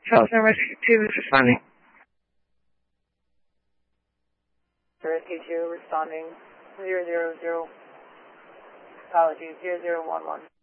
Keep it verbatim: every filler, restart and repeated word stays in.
Charleston Rescue two is responding. Rescue two responding. Zero zero zero. Apologies. Zero zero one one.